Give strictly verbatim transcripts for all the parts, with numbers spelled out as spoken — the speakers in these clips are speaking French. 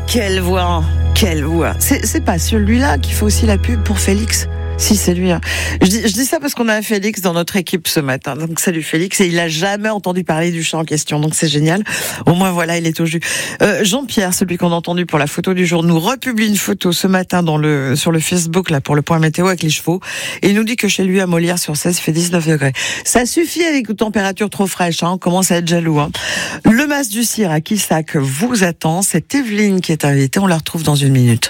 quelle voix, quelle voix. C'est, c'est pas celui-là qui fait aussi la pub pour Félix? Si, c'est lui. Hein. Je dis, je dis ça parce qu'on a un Félix dans notre équipe ce matin. Donc, salut Félix. Et il a jamais entendu parler du chant en question. Donc, c'est génial. Au moins, voilà, il est au jus. Euh, Jean-Pierre, celui qu'on a entendu pour la photo du jour, nous republie une photo ce matin dans le, sur le Facebook, là, pour le point météo avec les chevaux. Et il nous dit que chez lui, à Molière, sur seize, il fait dix-neuf degrés. Ça suffit avec une température trop fraîche, hein. On commence à être jaloux, hein. Le Mas du Cire à Quissac vous attend. C'est Evelyne qui est invitée. On la retrouve dans une minute.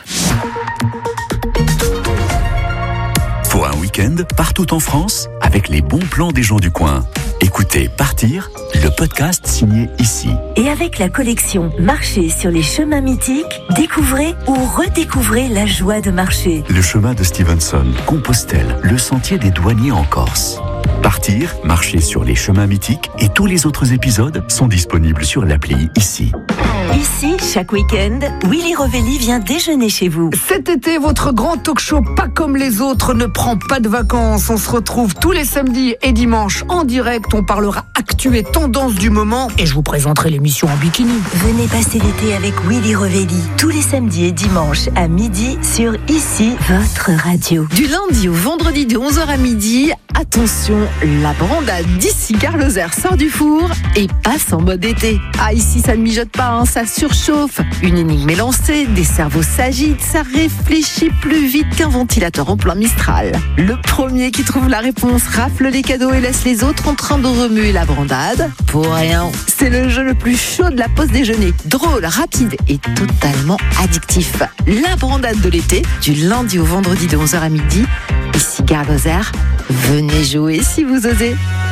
Pour un week-end, partout en France, avec les bons plans des gens du coin. Écoutez Partir, le podcast signé ici. Et avec la collection Marcher sur les chemins mythiques, découvrez ou redécouvrez la joie de marcher. Le chemin de Stevenson, Compostelle, le sentier des douaniers en Corse. Partir, marcher sur les chemins mythiques et tous les autres épisodes sont disponibles sur l'appli ici. Ici, chaque week-end, Willy Rovelli vient déjeuner chez vous. Cet été, votre grand talk show pas comme les autres ne prend pas de vacances. On se retrouve tous les samedis et dimanches en direct. On parlera actu et tendance du moment et je vous présenterai l'émission en bikini. Venez passer l'été avec Willy Rovelli tous les samedis et dimanches à midi sur Ici, votre radio. Du lundi au vendredi de onze heures à midi, attention, la brandade d'ici Garloser sort du four et passe en mode été. Ah, ici, ça ne mijote pas, hein, ça surchauffe. Une énigme est lancée, des cerveaux s'agitent, ça réfléchit plus vite qu'un ventilateur en plein Mistral. Le premier qui trouve la réponse rafle les cadeaux et laisse les autres en train de remuer la brandade. Pour rien, c'est le jeu le plus chaud de la pause déjeuner. Drôle, rapide et totalement addictif. La brandade de l'été, du lundi au vendredi de onze heures à midi, ici Garloser. Venez jouer si vous osez.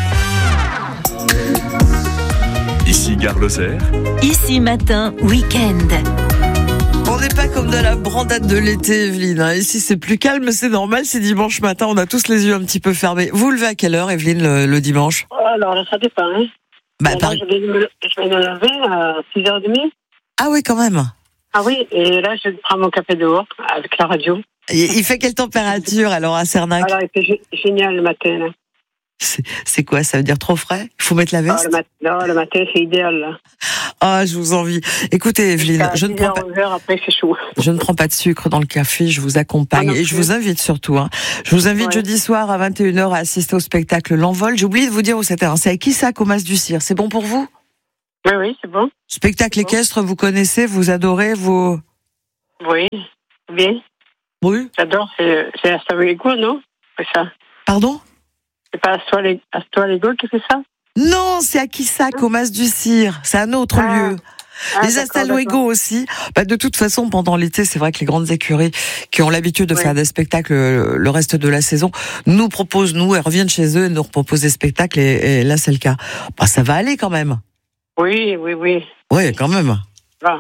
Ici Gare Lozère. Ici matin, week-end. On n'est pas comme de la brandade de l'été, Evelyne. Hein. Ici, c'est plus calme, c'est normal. C'est dimanche matin, on a tous les yeux un petit peu fermés. Vous levez à quelle heure, Evelyne, le, le dimanche? Alors, là, ça dépend. Hein. Bah, là, par... je, vais me, je vais me lever à six heures trente. Ah oui, quand même. Ah oui, et là, je prends mon café dehors avec la radio. Il, il fait quelle température, alors, à Cernac? Alors, il fait g- génial le matin, là. C'est, c'est quoi? Ça veut dire trop frais? Il faut mettre la veste? Oh, le, mat- non, le matin, c'est idéal, là. Ah, je vous envie. Écoutez, Evelyne, je ne, prends pas, onze heures, après, c'est chaud. je ne prends pas de sucre dans le café, je vous accompagne. Ah, et je vous invite surtout, hein. Je vous invite ouais. jeudi soir à vingt et une heures à assister au spectacle L'Envol. J'ai oublié de vous dire où c'était. C'est à Quissac, au Mas du Cire. C'est bon pour vous? Oui, oui, c'est bon. Spectacle C'est bon. équestre, vous connaissez, vous adorez, vous... Oui, bien. Oui. J'adore, c'est, c'est Astor Lego, non? C'est ça. Pardon? C'est pas Astor Lego, Astor Lego qui fait ça? Non, c'est à Quissac, au Mas du Cire. C'est un autre Ah. lieu. Ah, Les d'accord, Astalluego d'accord. aussi. Bah, de toute façon, pendant l'été, c'est vrai que les grandes écuries qui ont l'habitude de Oui. faire des spectacles le, le reste de la saison nous proposent, nous, elles reviennent chez eux et nous proposent des spectacles et, et là, c'est le cas. Bah, ça va aller quand même. Oui, oui, oui. Oui, quand même. Va.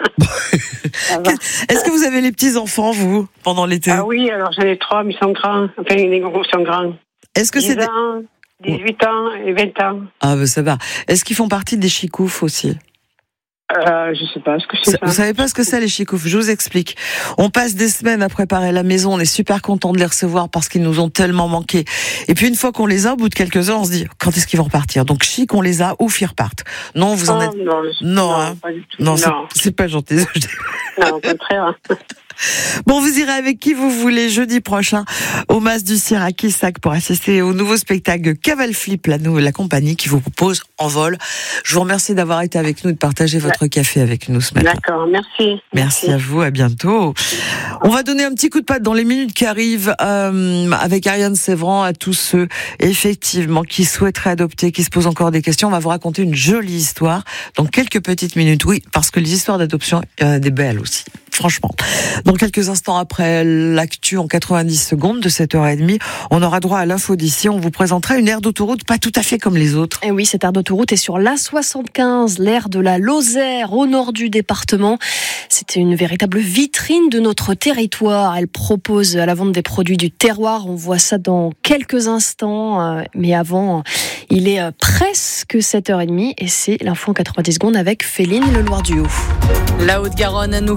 Ça va. Est-ce que vous avez les petits-enfants, vous, pendant l'été? Ah oui, alors j'en ai trois, mais ils sont grands. Enfin, les gros sont grands. Est-ce que c'est dix des... ans, dix-huit ans et vingt ans. Ah, bah, ça va. Est-ce qu'ils font partie des chicoufs aussi? Euh, je sais pas ce que c'est ça. Vous savez pas ce que c'est les chicoufs? Je vous explique. On passe des semaines à préparer la maison, on est super content de les recevoir parce qu'ils nous ont tellement manqué. Et puis une fois qu'on les a, au bout de quelques heures, on se dit quand est-ce qu'ils vont repartir? Donc chic, on les a, ouf, ils repartent. Non, vous en Oh, êtes... non, Non, hein. pas du tout. Non, c'est, non. c'est pas gentil. Non, au contraire. Bon, vous irez avec qui vous voulez jeudi prochain au Mas du Cire à Quissac pour assister au nouveau spectacle Cavale Flip, la, nou- la compagnie qui vous propose Envol. Je vous remercie d'avoir été avec nous et de partager votre café avec nous ce matin. D'accord, merci. Merci à vous, à bientôt. On va donner un petit coup de patte dans les minutes qui arrivent euh, avec Ariane Sévran à tous ceux effectivement qui souhaiteraient adopter, qui se posent encore des questions. On va vous raconter une jolie histoire dans quelques petites minutes. Oui, parce que les histoires d'adoption, il y en a des belles aussi. Franchement. Dans quelques instants après l'actu en quatre-vingt-dix secondes de sept heures trente, on aura droit à l'info d'ici. On vous présentera une aire d'autoroute pas tout à fait comme les autres. Et oui, cette aire d'autoroute est sur l'A soixante-quinze, l'aire de la Lozère, au nord du département. C'est une véritable vitrine de notre territoire. Elle propose à la vente des produits du terroir. On voit ça dans quelques instants. Mais avant, il est presque sept heures trente et c'est l'info en quatre-vingt-dix secondes avec Féline Le Loir du Haut. La Haute-Garonne, à nouveau placée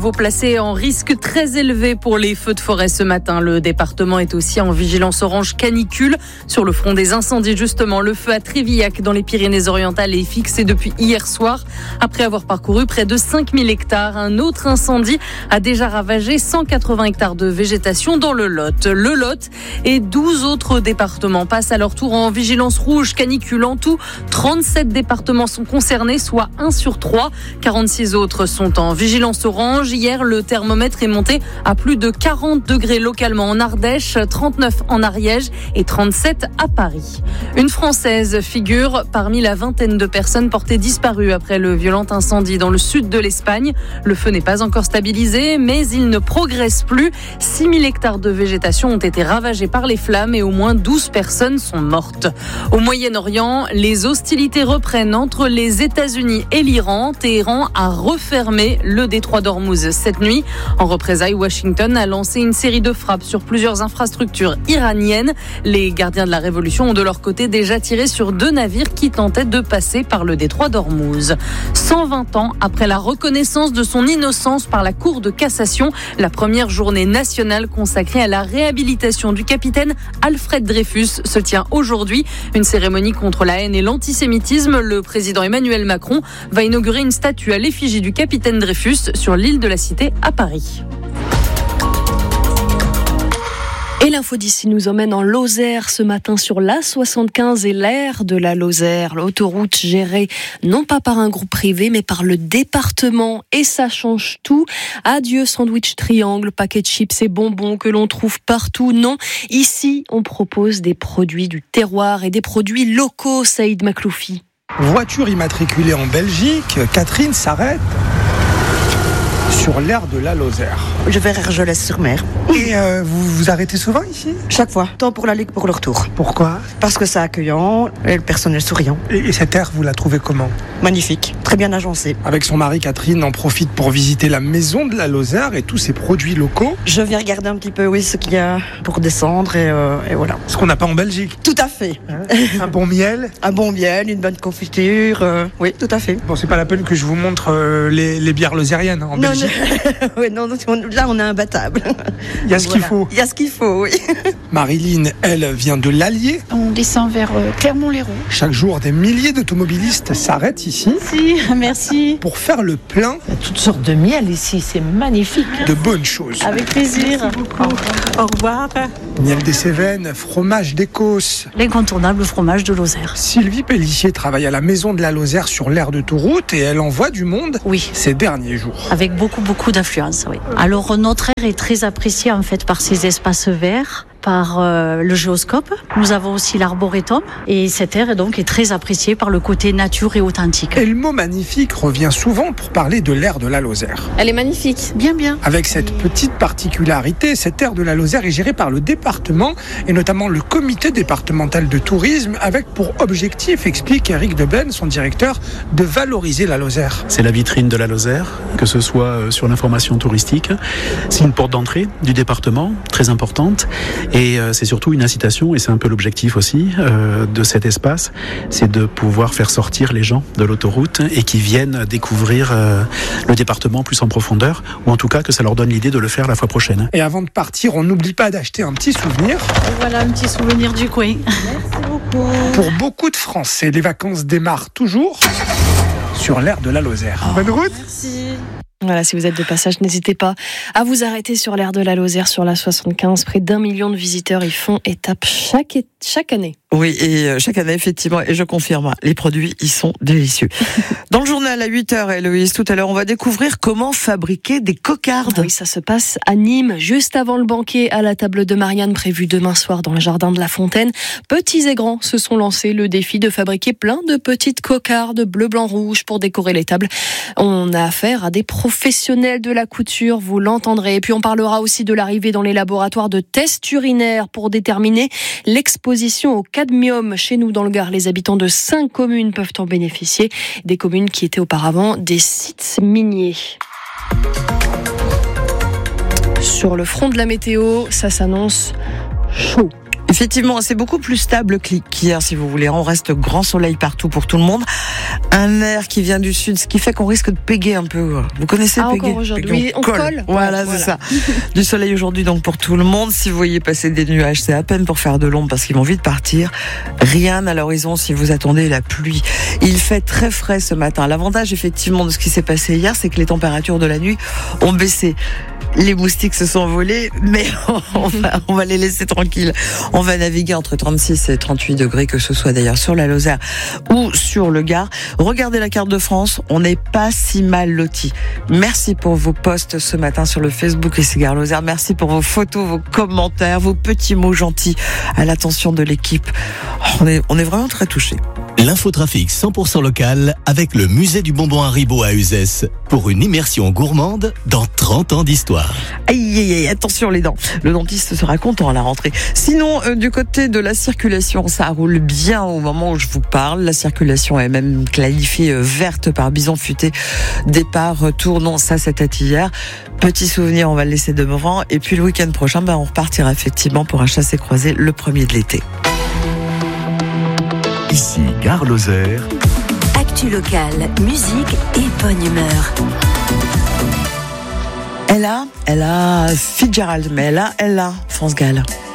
été en risque très élevé pour les feux de forêt ce matin. Le département est aussi en vigilance orange canicule. Sur le front des incendies, justement, le feu à Trévillac dans les Pyrénées-Orientales est fixé depuis hier soir. Après avoir parcouru près de cinq mille hectares, un autre incendie a déjà ravagé cent quatre-vingts hectares de végétation dans le Lot. Le Lot et douze autres départements passent à leur tour en vigilance rouge canicule. En tout, trente-sept départements sont concernés, soit un sur trois. quarante-six autres sont en vigilance orange. Hier, le thermomètre est monté à plus de quarante degrés localement en Ardèche, trente-neuf en Ariège et trente-sept à Paris. Une Française figure parmi la vingtaine de personnes portées disparues après le violent incendie dans le sud de l'Espagne. Le feu n'est pas encore stabilisé, mais il ne progresse plus. six mille hectares de végétation ont été ravagés par les flammes et au moins douze personnes sont mortes. Au Moyen-Orient, les hostilités reprennent entre les États-Unis et l'Iran. Téhéran a refermé le détroit d'Ormuz cette nuit. En représailles, Washington a lancé une série de frappes sur plusieurs infrastructures iraniennes. Les gardiens de la révolution ont de leur côté déjà tiré sur deux navires qui tentaient de passer par le détroit d'Ormuz. cent vingt ans après la reconnaissance de son innocence par la Cour de cassation, la première journée nationale consacrée à la réhabilitation du capitaine Alfred Dreyfus se tient aujourd'hui. Une cérémonie contre la haine et l'antisémitisme. Le président Emmanuel Macron va inaugurer une statue à l'effigie du capitaine Dreyfus sur l'île de la Cité à Paris. Et l'info d'ici nous emmène en Lozère ce matin sur l'A soixante-quinze et l'aire de la Lozère. L'autoroute gérée non pas par un groupe privé mais par le département. Et ça change tout. Adieu sandwich triangle, paquet de chips et bonbons que l'on trouve partout. Non, ici on propose des produits du terroir et des produits locaux, Saïd Makloufi. Voiture immatriculée en Belgique, Catherine s'arrête sur l'aire de la Lozère. Je vais à Argelès-sur-Mer. Et euh, vous vous arrêtez souvent ici ? Chaque fois, tant pour l'aller que pour le retour. Pourquoi ? Parce que c'est accueillant et le personnel souriant. Et, et cette aire, vous la trouvez comment ? Magnifique, très bien agencée. Avec son mari, Catherine en profite pour visiter la maison de la Lozère et tous ses produits locaux. Je vais regarder un petit peu, oui, ce qu'il y a pour descendre et, euh, et voilà. Ce qu'on n'a pas en Belgique. Tout à fait. Hein ? Un bon miel ? Un bon miel, une bonne confiture, euh, oui, tout à fait. Bon, c'est pas la peine que je vous montre euh, les, les bières lozériennes en non, Belgique. Non. Oui, non, là on est imbattable. Il y a ce voilà. qu'il faut. Il y a ce qu'il faut, oui. Marilyn, elle, vient de l'Allier. On descend vers euh, Clermont-Lérault. Chaque jour, des milliers d'automobilistes s'arrêtent ici. Si, merci. Pour faire le plein. Il y a toutes sortes de miel ici, c'est magnifique. De bonnes choses. Avec plaisir. Merci beaucoup. Au revoir. Miel des Cévennes, fromage d'Écosse. L'incontournable fromage de Lozère. Sylvie Pellissier travaille à la maison de la Lozère sur l'aire d'autoroute et elle envoie du monde oui. ces derniers jours. Avec beaucoup, beaucoup d'affluence, oui. Alors, notre aire est très appréciée, en fait, par ces espaces verts, par euh, le géoscope. Nous avons aussi l'arboretum et cette aire donc est très appréciée par le côté nature et authentique. Et le mot magnifique revient souvent pour parler de l'aire de la Lozère. Elle est magnifique, bien bien. Avec cette petite particularité, cette aire de la Lozère est gérée par le département et notamment le comité départemental de tourisme avec pour objectif, explique Eric Deben, son directeur, de valoriser la Lozère. C'est la vitrine de la Lozère, que ce soit sur l'information touristique. C'est une porte d'entrée du département, très importante. Et c'est surtout une incitation, et c'est un peu l'objectif aussi euh, de cet espace, c'est de pouvoir faire sortir les gens de l'autoroute et qui viennent découvrir euh, le département plus en profondeur, ou en tout cas que ça leur donne l'idée de le faire la fois prochaine. Et avant de partir, on n'oublie pas d'acheter un petit souvenir. Et voilà un petit souvenir du coin. Merci beaucoup. Pour beaucoup de Français, les vacances démarrent toujours sur l'aire de la Lozère. Oh, bonne route. Merci. Voilà, si vous êtes de passage, n'hésitez pas à vous arrêter sur l'aire de la Lozère sur la soixante-quinze. Près d'un million de visiteurs y font étape chaque, chaque année. Oui, et chaque année, effectivement, et je confirme, les produits, ils sont délicieux. Dans le journal à huit heures, Héloïse, tout à l'heure, on va découvrir comment fabriquer des cocardes. Oui, ça se passe à Nîmes, juste avant le banquet à la table de Marianne, prévu demain soir dans le jardin de la Fontaine. Petits et grands se sont lancés le défi de fabriquer plein de petites cocardes bleu, blanc, rouge pour décorer les tables. On a affaire à des professionnels de la couture, vous l'entendrez. Et puis on parlera aussi de l'arrivée dans les laboratoires de tests urinaires pour déterminer l'exposition au cadmium. Chez nous dans le Gard, les habitants de cinq communes peuvent en bénéficier. Des communes qui étaient auparavant des sites miniers. Sur le front de la météo, ça s'annonce chaud. Effectivement, c'est beaucoup plus stable qu'hier, si vous voulez. On reste grand soleil partout pour tout le monde. Un air qui vient du sud, ce qui fait qu'on risque de péguer un peu. Vous connaissez ah, péguer? Encore aujourd'hui, on, on colle. colle. Voilà, ouais, c'est voilà. ça. Du soleil aujourd'hui, donc, pour tout le monde. Si vous voyez passer des nuages, c'est à peine pour faire de l'ombre parce qu'ils vont vite partir. Rien à l'horizon si vous attendez la pluie. Il fait très frais ce matin. L'avantage, effectivement, de ce qui s'est passé hier, c'est que les températures de la nuit ont baissé. Les moustiques se sont envolés, mais on va, on va les laisser tranquilles. On va naviguer entre trente-six et trente-huit degrés, que ce soit d'ailleurs sur la Lozère ou sur le Gard. Regardez la carte de France, on n'est pas si mal lotis. Merci pour vos posts ce matin sur le Facebook Ici Gare Lozère. Merci pour vos photos, vos commentaires, vos petits mots gentils à l'attention de l'équipe. On est, on est vraiment très touchés. L'infotrafic cent pour cent local avec le musée du bonbon Haribo à Uzès pour une immersion gourmande dans trente ans d'histoire. Aïe, aïe, aïe, attention les dents. Le dentiste sera content à la rentrée. Sinon, euh, du côté de la circulation, ça roule bien au moment où je vous parle. La circulation est même qualifiée euh, verte par Bison Futé. Départ, retour, non, ça c'était hier. Petit souvenir, on va le laisser devant. Et puis le week-end prochain, ben, on repartira effectivement pour un chassé-croisé, le premier de l'été. Ici, Gare Lozère. Actu locale, musique et bonne humeur. Elle a, elle a Fitzgerald, mais elle a, elle a France Gall.